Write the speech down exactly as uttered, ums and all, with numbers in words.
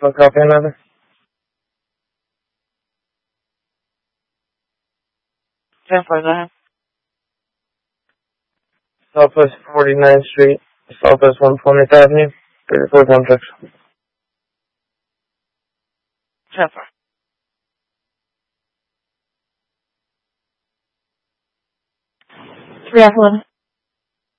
What copy number? ten four, go ahead. Southwest forty-ninth Street, Southwest one twentieth Avenue, thirty-four one six. ten four. three F eleven.